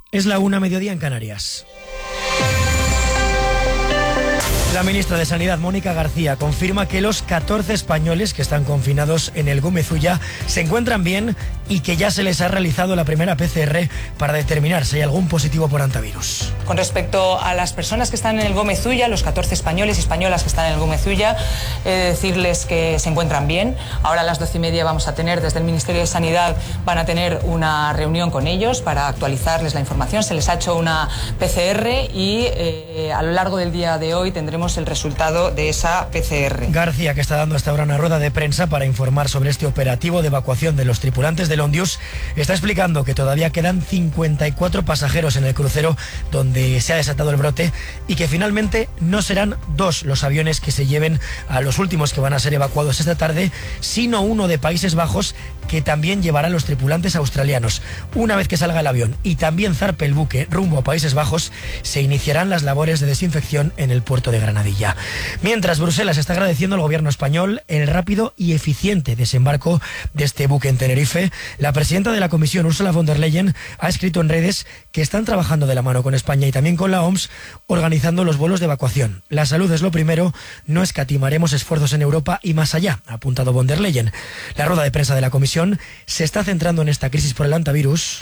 Es la 1:00 en Canarias. La ministra de Sanidad, Mónica García, confirma que los 14 españoles que están confinados en el Gómez Ulla se encuentran bien y que ya se les ha realizado la primera PCR para determinar si hay algún positivo por hantavirus. Con respecto a las personas que están en el Gómez Ulla, los 14 españoles y españolas que están en el Gómez Ulla, decirles que se encuentran bien. Ahora a las 12:30 vamos a tener, desde el Ministerio de Sanidad, van a tener una reunión con ellos para actualizarles la información. Se les ha hecho una PCR y a lo largo del día de hoy tendremos el resultado de esa PCR. García, que está dando hasta ahora una rueda de prensa para informar sobre este operativo de evacuación de los tripulantes del Ondius, está explicando que todavía quedan 54 pasajeros en el crucero donde se ha desatado el brote y que finalmente no serán 2 los aviones que se lleven a los últimos que van a ser evacuados esta tarde, sino uno de Países Bajos que también llevará a los tripulantes australianos. Una vez que salga el avión y también zarpe el buque rumbo a Países Bajos, se iniciarán las labores de desinfección en el puerto de Granadilla. Mientras, Bruselas está agradeciendo al gobierno español el rápido y eficiente desembarco de este buque en Tenerife. La presidenta de la Comisión, Ursula von der Leyen, ha escrito en redes que están trabajando de la mano con España y también con la OMS, organizando los vuelos de evacuación. La salud es lo primero, no escatimaremos esfuerzos en Europa y más allá, ha apuntado von der Leyen. La rueda de prensa de la Comisión se está centrando en esta crisis por el hantavirus.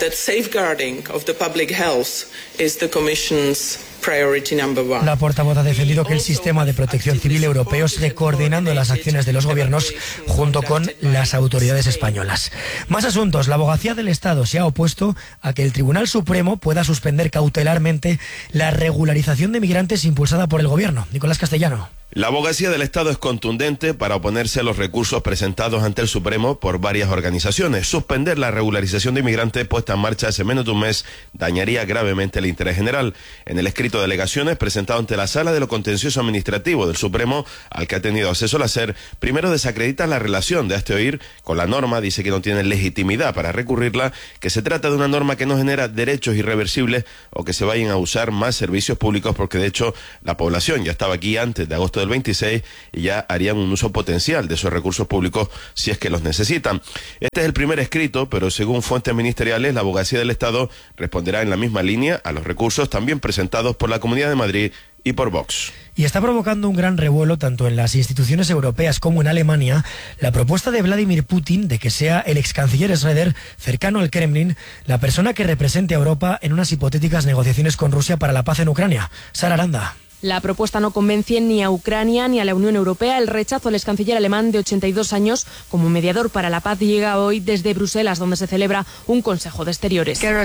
La portavoz ha defendido que el sistema de protección civil europeo sigue coordinando las acciones de los gobiernos junto con las autoridades españolas. Más asuntos. La Abogacía del Estado se ha opuesto a que el Tribunal Supremo pueda suspender cautelarmente la regularización de migrantes impulsada por el gobierno. Nicolás Castellano. La Abogacía del Estado es contundente para oponerse a los recursos presentados ante el Supremo por varias organizaciones. Suspender la regularización de inmigrantes puesta en marcha hace menos de un mes dañaría gravemente el interés general. En el escrito de alegaciones presentado ante la Sala de lo Contencioso Administrativo del Supremo, al que ha tenido acceso la SER, primero desacredita la relación de este oír con la norma, dice que no tiene legitimidad para recurrirla, que se trata de una norma que no genera derechos irreversibles o que se vayan a usar más servicios públicos, porque de hecho la población ya estaba aquí antes de agosto del 26 y ya harían un uso potencial de esos recursos públicos si es que los necesitan. Este es el primer escrito, pero según fuentes ministeriales, la Abogacía del Estado responderá en la misma línea a los recursos también presentados por la Comunidad de Madrid y por Vox. Y está provocando un gran revuelo tanto en las instituciones europeas como en Alemania la propuesta de Vladimir Putin de que sea el ex canciller Schröder, cercano al Kremlin, la persona que represente a Europa en unas hipotéticas negociaciones con Rusia para la paz en Ucrania. Sara Aranda. La propuesta no convence ni a Ucrania ni a la Unión Europea. El rechazo al ex canciller alemán de 82 años como mediador para la paz llega hoy desde Bruselas, donde se celebra un Consejo de Exteriores. La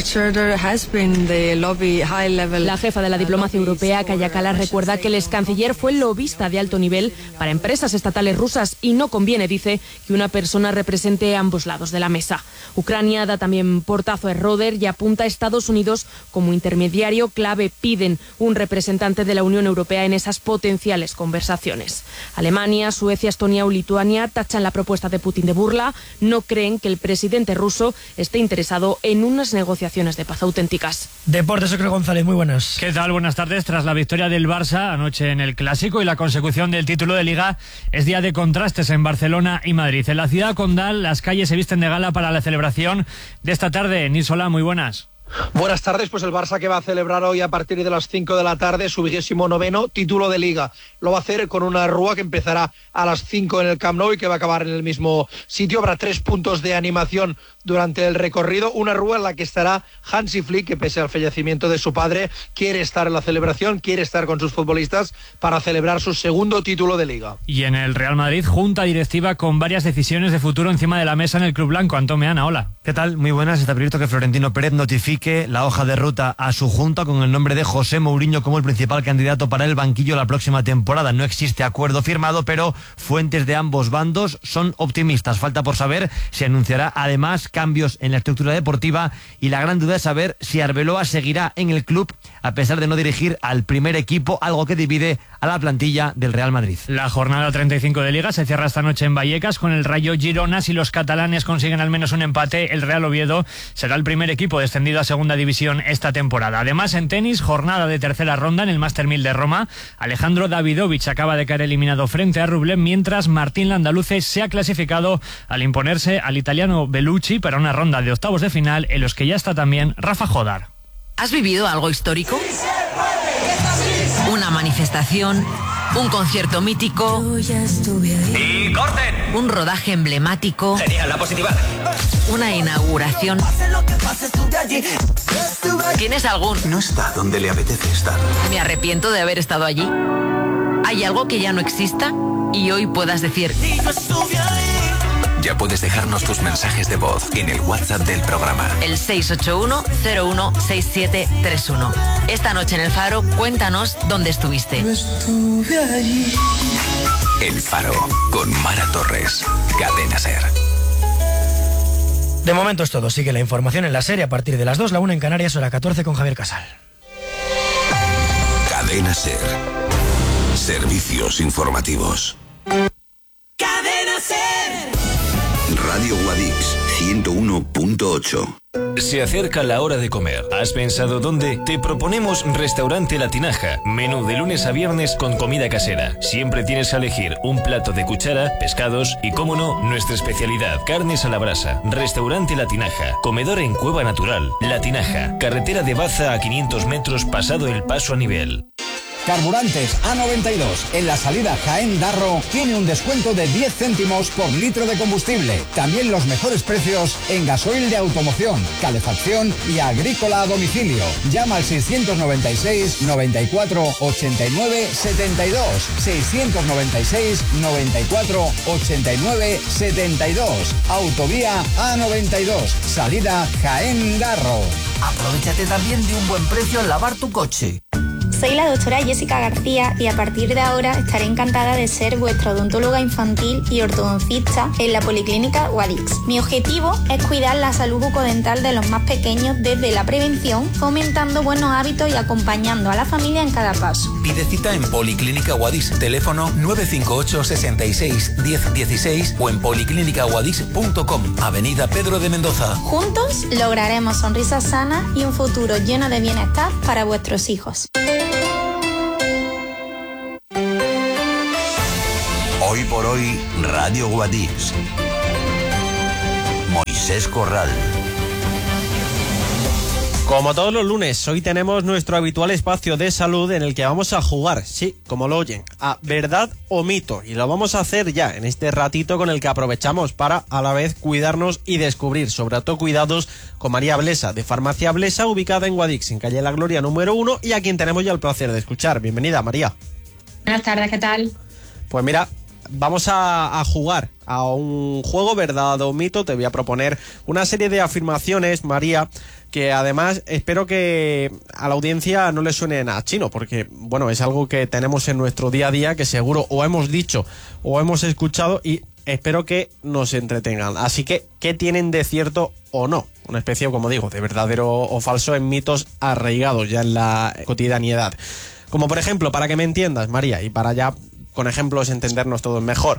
jefa de la diplomacia europea, Kaja Kallas, recuerda que el ex canciller fue lobista de alto nivel para empresas estatales rusas y no conviene, dice, que una persona represente ambos lados de la mesa. Ucrania da también portazo a Schröder y apunta a Estados Unidos como intermediario clave. Piden un representante de la Unión Europea en esas potenciales conversaciones. Alemania, Suecia, Estonia o Lituania tachan la propuesta de Putin de burla. No creen que el presidente ruso esté interesado en unas negociaciones de paz auténticas. Deportes, Ocre González, muy buenas. ¿Qué tal? Buenas tardes. Tras la victoria del Barça anoche en el Clásico y la consecución del título de Liga, es día de contrastes en Barcelona y Madrid. En la ciudad condal, las calles se visten de gala para la celebración de esta tarde. Nisola, muy buenas. Buenas tardes, pues el Barça que va a celebrar hoy a partir de las 5 de la tarde su 29º título de Liga. Lo va a hacer con una rúa que empezará a las 5 en el Camp Nou y que va a acabar en el mismo sitio. Habrá 3 puntos de animación durante el recorrido. Una rúa en la que estará Hansi Flick, que pese al fallecimiento de su padre, quiere estar en la celebración, quiere estar con sus futbolistas para celebrar su segundo título de Liga. Y en el Real Madrid, junta directiva con varias decisiones de futuro encima de la mesa en el Club Blanco. Antón Meana, hola. ¿Qué tal? Muy buenas. Está previsto que Florentino Pérez notifique la hoja de ruta a su junta con el nombre de José Mourinho como el principal candidato para el banquillo la próxima temporada. No existe acuerdo firmado, pero fuentes de ambos bandos son optimistas. Falta por saber si anunciará además cambios en la estructura deportiva y la gran duda es saber si Arbeloa seguirá en el club a pesar de no dirigir al primer equipo, algo que divide a la plantilla del Real Madrid. La jornada 35 de Liga se cierra esta noche en Vallecas con el Rayo Girona. Si los catalanes consiguen al menos un empate, el Real Oviedo será el primer equipo descendido a segunda división esta temporada. Además, en tenis, jornada de tercera ronda en el Master 1000 de Roma. Alejandro Davidovich acaba de caer eliminado frente a Rublev, mientras Martín Landaluce se ha clasificado al imponerse al italiano Bellucci para una ronda de octavos de final en los que ya está también Rafa Jodar. ¿Has vivido algo histórico? Una manifestación, un concierto mítico. ¡Y corten! Un rodaje emblemático. Genial, la positiva. Una inauguración. ¿Tienes algún? No está donde le apetece estar. Me arrepiento de haber estado allí. ¿Hay algo que ya no exista? Y hoy puedas decir... Ya puedes dejarnos tus mensajes de voz en el WhatsApp del programa. El 681-016731. Esta noche en El Faro, cuéntanos dónde estuviste. El Faro, con Mara Torres. Cadena SER. De momento es todo. Sigue la información en la serie a partir de las 2, la 1 en Canarias, hora 14 con Javier Casal. Cadena SER. Servicios informativos. Cadena SER. Radio Guadix 101.8. Se acerca la hora de comer. ¿Has pensado dónde? Te proponemos Restaurante La Tinaja. Menú de lunes a viernes con comida casera. Siempre tienes que elegir un plato de cuchara, pescados y, cómo no, nuestra especialidad, carnes a la brasa. Restaurante La Tinaja. Comedor en Cueva Natural. La Tinaja. Carretera de Baza a 500 metros pasado el paso a nivel. Carburantes A92 en la salida Jaén-Darro tiene un descuento de 10 céntimos por litro de combustible. También los mejores precios en gasoil de automoción, calefacción y agrícola a domicilio. Llama al 696 94 89 72. 696 94 89 72. Autovía A92, salida Jaén-Darro. Aprovechate también de un buen precio al lavar tu coche. Soy la doctora Jessica García y a partir de ahora estaré encantada de ser vuestra odontóloga infantil y ortodoncista en la Policlínica Guadix. Mi objetivo es cuidar la salud bucodental de los más pequeños desde la prevención, fomentando buenos hábitos y acompañando a la familia en cada paso. Pide cita en Policlínica Guadix, teléfono 958 66 10 16 o en policlinicaguadix.com, Avenida Pedro de Mendoza. Juntos lograremos sonrisas sanas y un futuro lleno de bienestar para vuestros hijos. Hoy por hoy, Radio Guadix. Moisés Corral. Como todos los lunes, hoy tenemos nuestro habitual espacio de salud en el que vamos a jugar, sí, como lo oyen, a verdad o mito. Y lo vamos a hacer ya en este ratito con el que aprovechamos para a la vez cuidarnos y descubrir sobre autocuidados con María Blesa, de Farmacia Blesa, ubicada en Guadix, en calle La Gloria número 1, y a quien tenemos ya el placer de escuchar. Bienvenida, María. Buenas tardes, ¿qué tal? Pues mira, vamos a jugar a un juego verdad o mito. Te voy a proponer una serie de afirmaciones, María, que además espero que a la audiencia no le suenen a chino, porque bueno, es algo que tenemos en nuestro día a día, que seguro o hemos dicho o hemos escuchado, y espero que nos entretengan. Así que, ¿qué tienen de cierto o no? Una especie, como digo, de verdadero o falso en mitos arraigados ya en la cotidianidad. Como por ejemplo, para que me entiendas, María, y para ya con ejemplos entendernos todos mejor,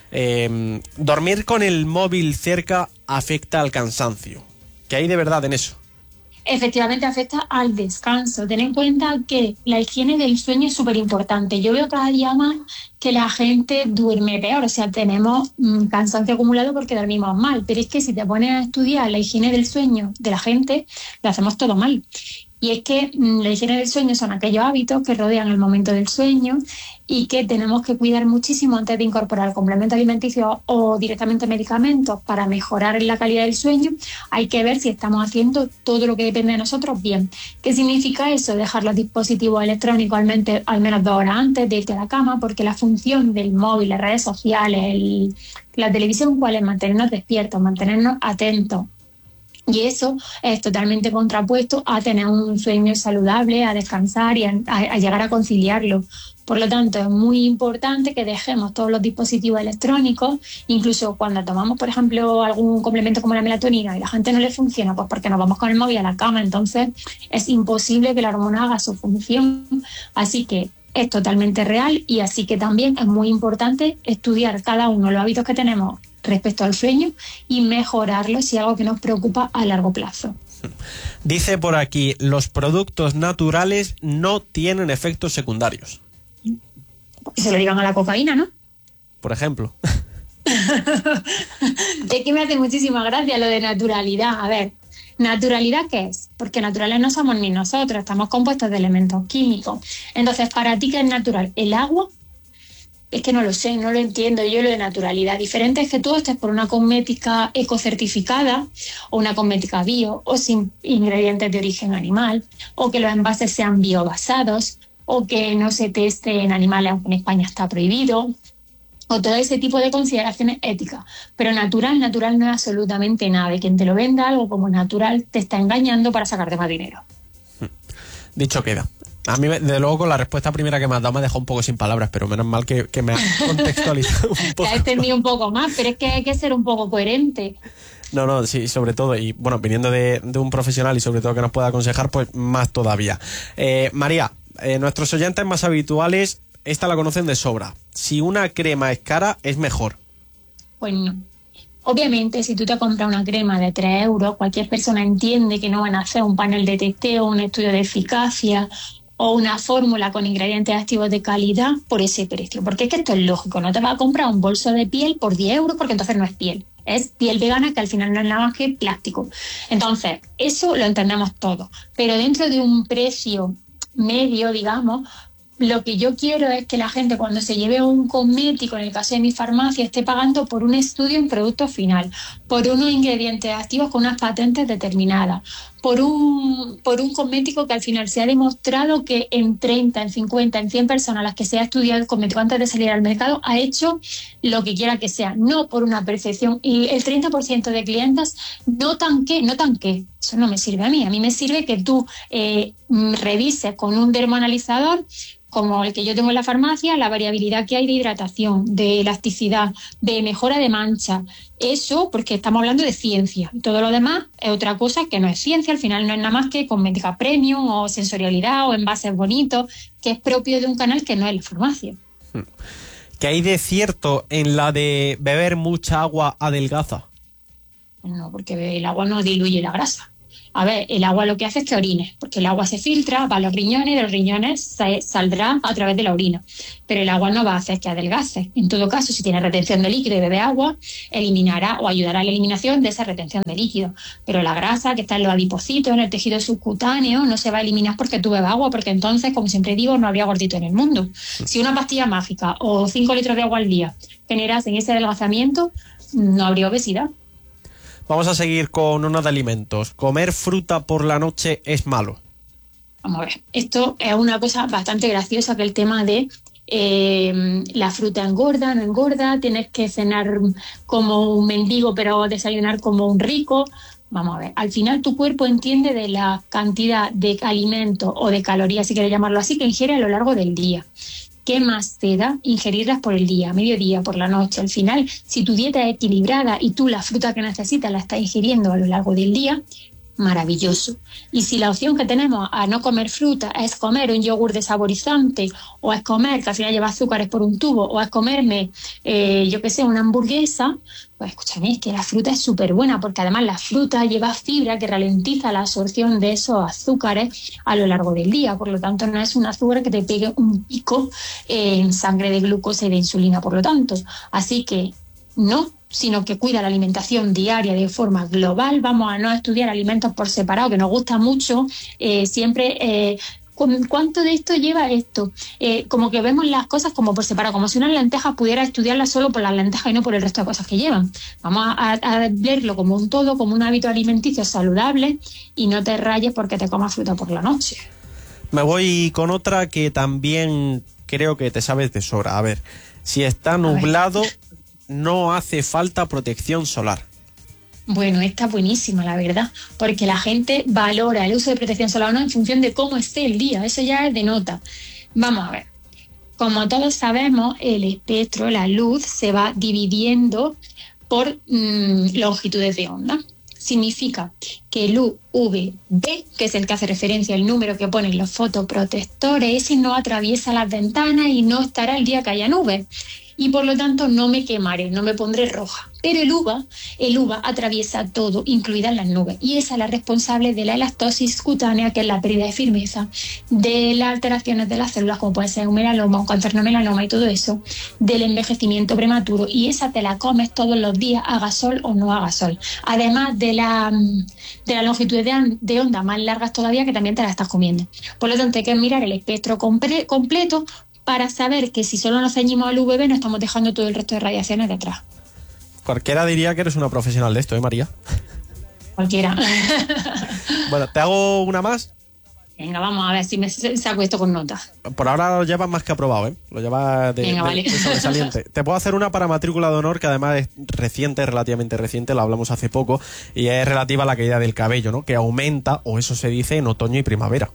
dormir con el móvil cerca afecta al cansancio. ¿Qué hay de verdad en eso? Efectivamente afecta al descanso. Ten en cuenta que la higiene del sueño es súper importante. Yo veo cada día más que la gente duerme peor, o sea, tenemos cansancio acumulado porque dormimos mal, pero es que si te pones a estudiar la higiene del sueño de la gente, lo hacemos todo mal. Y es que la higiene del sueño son aquellos hábitos que rodean el momento del sueño y que tenemos que cuidar muchísimo antes de incorporar complementos alimenticios o directamente medicamentos para mejorar la calidad del sueño. Hay que ver si estamos haciendo todo lo que depende de nosotros bien. ¿Qué significa eso? Dejar los dispositivos electrónicos al menos 2 horas antes de irte a la cama, porque la función del móvil, las redes sociales, la televisión, ¿cuál es? Mantenernos despiertos, mantenernos atentos. Y eso es totalmente contrapuesto a tener un sueño saludable, a descansar y a llegar a conciliarlo. Por lo tanto, es muy importante que dejemos todos los dispositivos electrónicos, incluso cuando tomamos, por ejemplo, algún complemento como la melatonina y la gente no le funciona, pues porque nos vamos con el móvil a la cama. Entonces, es imposible que la hormona haga su función. Así que es totalmente real, y así que también es muy importante estudiar cada uno los hábitos que tenemos respecto al sueño y mejorarlo si es algo que nos preocupa a largo plazo. Dice por aquí, los productos naturales no tienen efectos secundarios. Que se lo digan a la cocaína, ¿no? Por ejemplo. Es que me hace muchísima gracia lo de naturalidad. A ver, ¿naturalidad qué es? porque naturales no somos ni nosotros, estamos compuestos de elementos químicos. Entonces, ¿para ti qué es natural? ¿El agua? Es que no lo sé, no lo entiendo yo lo de naturalidad. Diferente es que tú estés por una cosmética ecocertificada o una cosmética bio o sin ingredientes de origen animal, o que los envases sean biobasados, o que no se teste en animales, aunque en España está prohibido, o todo ese tipo de consideraciones éticas. Pero natural no es absolutamente nada. Y quien te lo venda algo como natural te está engañando para sacarte más dinero. Dicho queda. A mí, de luego, con la respuesta primera que me has dado me ha dejado un poco sin palabras, pero menos mal que me has contextualizado un poco. Te has extendido un poco más, pero es que hay que ser un poco coherente. No, sí, sobre todo, y bueno, viniendo de un profesional y sobre todo que nos pueda aconsejar, pues más todavía. María, nuestros oyentes más habituales, esta la conocen de sobra. Si una crema es cara, ¿es mejor? Pues no. Obviamente, si tú te compras una crema de 3 euros, cualquier persona entiende que no van a hacer un panel de testeo, un estudio de eficacia o una fórmula con ingredientes activos de calidad por ese precio. Porque es que esto es lógico, no te vas a comprar un bolso de piel por 10 euros porque entonces no es piel. Es piel vegana que al final no es nada más que plástico. Entonces, eso lo entendemos todo. Pero dentro de un precio medio, digamos, lo que yo quiero es que la gente, cuando se lleve un cosmético, en el caso de mi farmacia, esté pagando por un estudio en producto final, por unos ingredientes activos con unas patentes determinadas, por un cosmético que al final se ha demostrado que en 30, en 50, en 100 personas a las que se ha estudiado el cosmético antes de salir al mercado ha hecho lo que quiera que sea, no por una percepción. Y el 30% de clientes notan que eso no me sirve a mí me sirve que tú revises con un dermoanalizador como el que yo tengo en la farmacia, la variabilidad que hay de hidratación, de elasticidad, de mejora de mancha. Eso porque estamos hablando de ciencia. Todo lo demás es otra cosa que no es ciencia. Al final no es nada más que cosmética premium o sensorialidad o envases bonitos, que es propio de un canal que no es la farmacia. ¿Qué hay de cierto en la de beber mucha agua adelgaza? No, porque el agua no diluye la grasa. A ver, el agua lo que hace es que orines, porque el agua se filtra, va a los riñones y de los riñones saldrá a través de la orina. Pero el agua no va a hacer que adelgace. En todo caso, si tienes retención de líquido y bebe agua, eliminará o ayudará a la eliminación de esa retención de líquido. Pero la grasa que está en los adipocitos, en el tejido subcutáneo, no se va a eliminar porque tú bebas agua, porque entonces, como siempre digo, no habría gordito en el mundo. Si una pastilla mágica o 5 litros de agua al día generasen ese adelgazamiento, no habría obesidad. Vamos a seguir con unos de alimentos. ¿Comer fruta por la noche es malo? Vamos a ver, esto es una cosa bastante graciosa, que el tema de la fruta engorda, no engorda, tienes que cenar como un mendigo pero desayunar como un rico. Vamos a ver, al final tu cuerpo entiende de la cantidad de alimento o de calorías, si quieres llamarlo así, que ingiere a lo largo del día. ¿Qué más te da ingerirlas por el día, mediodía, por la noche? Al final, si tu dieta es equilibrada y tú la fruta que necesitas la estás ingiriendo a lo largo del día, maravilloso. Y si la opción que tenemos a no comer fruta es comer un yogur desaborizante, o es comer, que al final lleva azúcares por un tubo, o es comerme, una hamburguesa, pues escúchame, es que la fruta es súper buena, porque además la fruta lleva fibra que ralentiza la absorción de esos azúcares a lo largo del día. Por lo tanto, no es un azúcar que te pegue un pico en sangre de glucosa y de insulina, por lo tanto. Así que no, sino que cuida la alimentación diaria de forma global. Vamos a no estudiar alimentos por separado, que nos gusta mucho siempre. ¿Cuánto de esto lleva esto? Como que vemos las cosas como por separado, como si unas lentejas pudiera estudiarlas solo por las lentejas y no por el resto de cosas que llevan. Vamos a verlo como un todo, como un hábito alimenticio saludable, y no te rayes porque te comas fruta por la noche. Me voy con otra que también creo que te sabes de sobra. A ver, si está nublado, no hace falta protección solar. Bueno, está buenísima, la verdad, porque la gente valora el uso de protección solar en función de cómo esté el día. Eso ya es de nota. Vamos a ver. Como todos sabemos, el espectro, la luz, se va dividiendo por longitudes de onda. Significa que el UVB, que es el que hace referencia al número que ponen los fotoprotectores, ese no atraviesa las ventanas y no estará el día que haya nubes. y por lo tanto no me quemaré, no me pondré roja. Pero el uva atraviesa todo, incluidas las nubes, y esa es la responsable de la elastosis cutánea, que es la pérdida de firmeza, de las alteraciones de las células, como puede ser un melanoma, un cáncer no melanoma y todo eso, del envejecimiento prematuro, y esa te la comes todos los días, haga sol o no haga sol. Además de la longitud de onda más largas todavía, que también te la estás comiendo. Por lo tanto, hay que mirar el espectro completo para saber que si solo nos ceñimos al UVB, no estamos dejando todo el resto de radiaciones detrás. Cualquiera diría que eres una profesional de esto, María? Cualquiera. Bueno, ¿te hago una más? Venga, vamos a ver si me saco esto con nota. Por ahora lo llevas más que aprobado, ¿eh? Lo llevas de sobresaliente. Te puedo hacer una para matrícula de honor, que además es reciente, relativamente reciente, lo hablamos hace poco, y es relativa a la caída del cabello, ¿no? Que aumenta, o eso se dice, en otoño y primavera.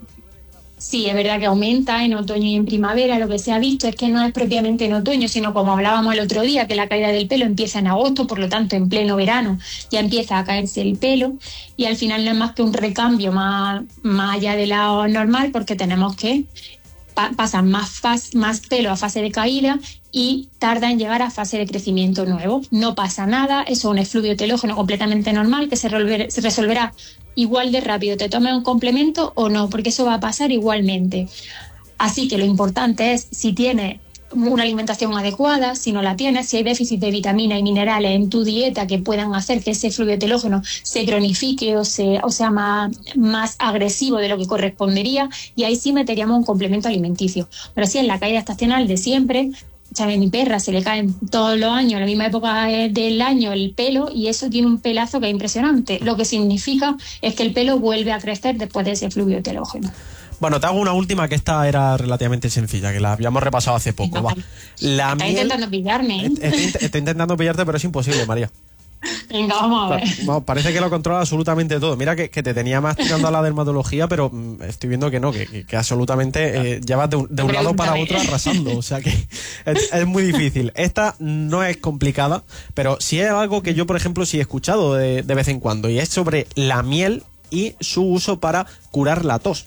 Sí, es verdad que aumenta en otoño y en primavera. Lo que se ha visto es que no es propiamente en otoño, sino como hablábamos el otro día, que la caída del pelo empieza en agosto, por lo tanto en pleno verano ya empieza a caerse el pelo, y al final no es más que un recambio más allá de lo normal, porque tenemos que pasar más pelo a fase de caída y tarda en llegar a fase de crecimiento nuevo. No pasa nada, eso es un efluvio telógeno completamente normal que se resolverá igual de rápido, te tomes un complemento o no, porque eso va a pasar igualmente. Así que lo importante es si tienes una alimentación adecuada, si no la tienes, si hay déficit de vitaminas y minerales en tu dieta que puedan hacer que ese fluido telógeno se cronifique o sea más agresivo de lo que correspondería, y ahí sí meteríamos un complemento alimenticio. Pero si es la caída estacional de siempre, a mi perra se le caen todos los años, en la misma época del año, el pelo, y eso tiene un pelazo que es impresionante. Lo que significa es que el pelo vuelve a crecer después de ese fluido telógeno. Bueno, te hago una última, que esta era relativamente sencilla, que la habíamos repasado hace poco. Va. Estás intentando pillarme, ¿eh? Estoy intentando pillarte, pero es imposible, María. Venga, vamos a ver. Bueno, parece que lo controla absolutamente todo. Mira que te tenía más tirando a la dermatología, pero estoy viendo que no, que absolutamente llevas de un lado para otro arrasando. O sea que es muy difícil. Esta no es complicada, pero sí es algo que yo, por ejemplo, sí he escuchado de vez en cuando, y es sobre la miel y su uso para curar la tos.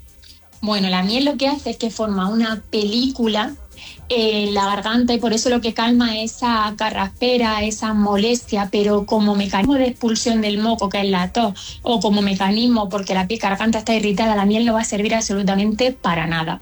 Bueno, la miel lo que hace es que forma una película en la garganta, y por eso lo que calma esa carraspera, esa molestia, pero como mecanismo de expulsión del moco, que es la tos, o como mecanismo porque la garganta está irritada, la miel no va a servir absolutamente para nada.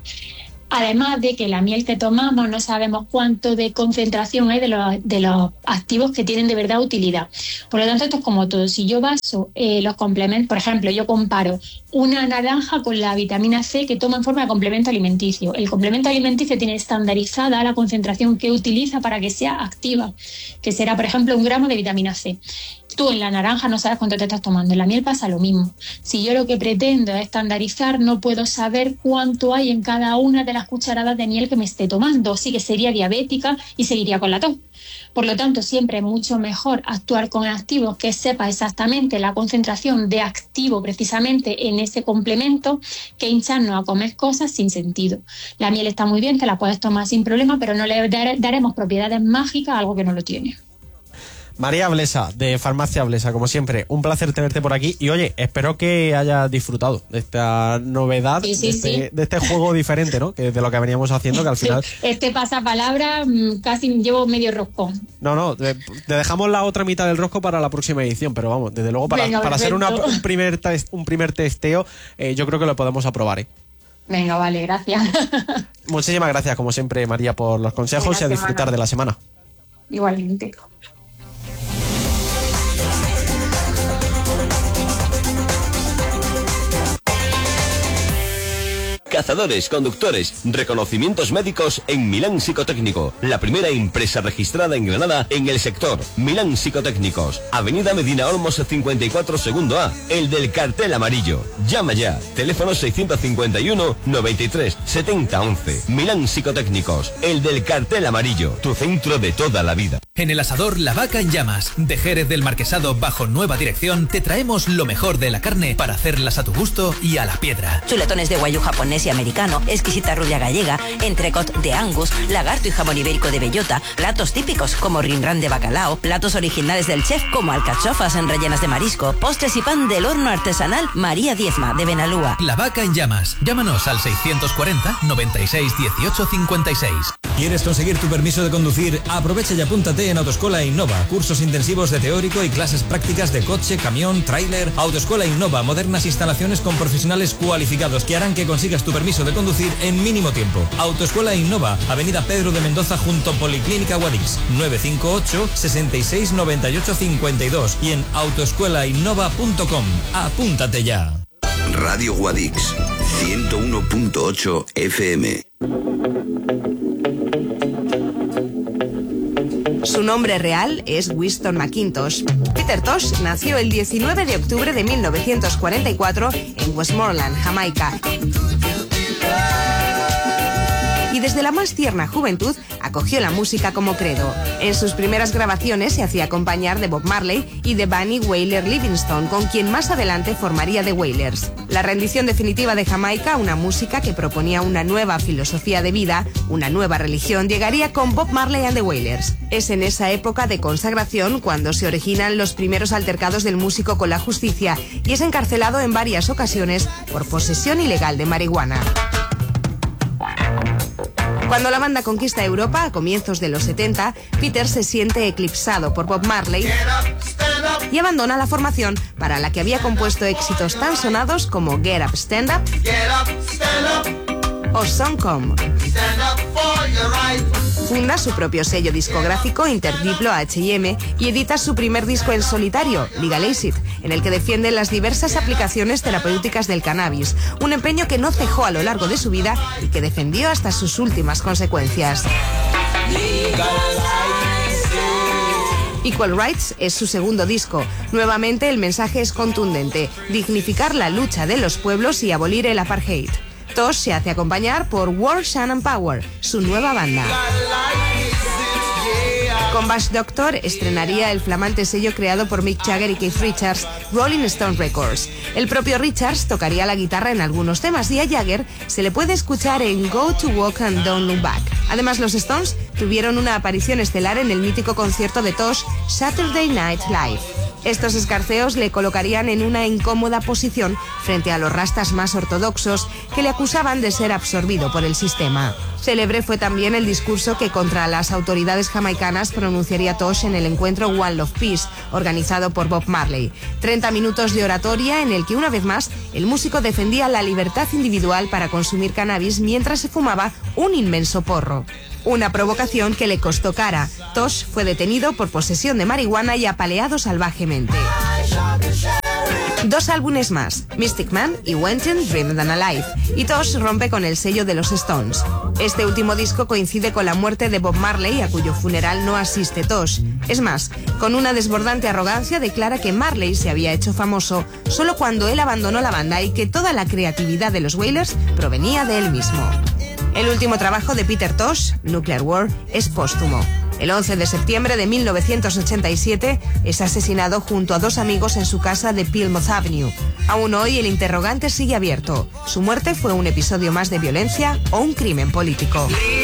Además de que la miel que tomamos no sabemos cuánto de concentración hay de los activos que tienen de verdad utilidad. Por lo tanto, esto es como todo. Si yo baso los complementos, por ejemplo, yo comparo una naranja con la vitamina C que toma en forma de complemento alimenticio. El complemento alimenticio tiene estandarizada la concentración que utiliza para que sea activa, que será, por ejemplo, 1 gramo de vitamina C. Tú en la naranja no sabes cuánto te estás tomando, en la miel pasa lo mismo. Si yo lo que pretendo es estandarizar, no puedo saber cuánto hay en cada una de las cucharadas de miel que me esté tomando, sí que sería diabética y seguiría con la tos. Por lo tanto, siempre es mucho mejor actuar con activos que sepa exactamente la concentración de activo precisamente en ese complemento, que hincharnos a comer cosas sin sentido. La miel está muy bien, te la puedes tomar sin problema, pero no le daremos propiedades mágicas a algo que no lo tiene. María Blesa, de Farmacia Blesa, como siempre, un placer tenerte por aquí. Y oye, espero que hayas disfrutado de esta novedad, de este juego diferente, ¿no? Que de lo que veníamos haciendo, que al final... Este pasapalabra casi llevo medio roscón. No, te dejamos la otra mitad del rosco para la próxima edición, pero vamos, desde luego para hacer un primer testeo, yo creo que lo podemos aprobar, ¿eh? Venga, vale, gracias. Muchísimas gracias, como siempre, María, por los consejos y a disfrutar de la semana. Igualmente. Cazadores, conductores, reconocimientos médicos en Milán Psicotécnico. La primera empresa registrada en Granada en el sector. Milán Psicotécnicos. Avenida Medina Olmos 54 segundo A. El del cartel amarillo. Llama ya. Teléfono 651 93 70 11. Milán Psicotécnicos. El del cartel amarillo. Tu centro de toda la vida. En el asador La Vaca en Llamas, de Jerez del Marquesado bajo nueva dirección, te traemos lo mejor de la carne para hacerlas a tu gusto y a la piedra. Chuletones de guayú japonés y americano, exquisita rubia gallega, entrecot de Angus, lagarto y jamón ibérico de bellota, platos típicos como rinrán de bacalao, platos originales del chef como alcachofas en rellenas de marisco, postres y pan del horno artesanal María Diezma de Benalúa. La Vaca en Llamas. Llámanos al 640 96 18 56. ¿Quieres conseguir tu permiso de conducir? Aprovecha y apúntate en Autoescuela Innova. Cursos intensivos de teórico y clases prácticas de coche, camión, tráiler. Autoescuela Innova, modernas instalaciones con profesionales cualificados que harán que consigas tu permiso de conducir en mínimo tiempo. Autoescuela Innova, Avenida Pedro de Mendoza junto a Policlínica Guadix, 958 66 98 52 y en autoescuelainnova.com. Apúntate ya. Radio Guadix, 101.8 FM. Su nombre real es Winston McIntosh. Peter Tosh nació el 19 de octubre de 1944 en Westmoreland, Jamaica. Y desde la más tierna juventud acogió la música como credo. En sus primeras grabaciones se hacía acompañar de Bob Marley y de Bunny Wailer Livingstone, con quien más adelante formaría The Wailers. La rendición definitiva de Jamaica, una música que proponía una nueva filosofía de vida, una nueva religión, llegaría con Bob Marley and The Wailers. Es en esa época de consagración cuando se originan los primeros altercados del músico con la justicia y es encarcelado en varias ocasiones por posesión ilegal de marihuana. Cuando la banda conquista Europa a comienzos de los 70, Peter se siente eclipsado por Bob Marley y abandona la formación para la que había compuesto éxitos tan sonados como Get Up, Stand Up o Song Come. Funda su propio sello discográfico Interdiplo H&M y edita su primer disco en solitario, Legalize It, en el que defiende las diversas aplicaciones terapéuticas del cannabis, un empeño que no cejó a lo largo de su vida y que defendió hasta sus últimas consecuencias. Equal Rights es su segundo disco. Nuevamente el mensaje es contundente: dignificar la lucha de los pueblos y abolir el apartheid. Tosh se hace acompañar por War, Shannon Power, su nueva banda. Con Bash Doctor estrenaría el flamante sello creado por Mick Jagger y Keith Richards, Rolling Stone Records. El propio Richards tocaría la guitarra en algunos temas y a Jagger se le puede escuchar en Go to Walk and Don't Look Back. Además, los Stones tuvieron una aparición estelar en el mítico concierto de Tosh, Saturday Night Live. Estos escarceos le colocarían en una incómoda posición frente a los rastas más ortodoxos que le acusaban de ser absorbido por el sistema. Célebre fue también el discurso que contra las autoridades jamaicanas pronunciaría Tosh en el encuentro One Love Peace, organizado por Bob Marley. 30 minutos de oratoria en el que una vez más el músico defendía la libertad individual para consumir cannabis mientras se fumaba un inmenso porro. Una provocación que le costó cara. Tosh fue detenido por posesión de marihuana y apaleado salvajemente. 2 álbumes más, Mystic Man y Waiting, Dreamed and Alive, y Tosh rompe con el sello de los Stones. Este último disco coincide con la muerte de Bob Marley, a cuyo funeral no asiste Tosh. Es más, con una desbordante arrogancia declara que Marley se había hecho famoso solo cuando él abandonó la banda y que toda la creatividad de los Wailers provenía de él mismo. El último trabajo de Peter Tosh, Nuclear War, es póstumo. El 11 de septiembre de 1987 es asesinado junto a 2 amigos en su casa de Plymouth Avenue. Aún hoy el interrogante sigue abierto. ¿Su muerte fue un episodio más de violencia o un crimen político?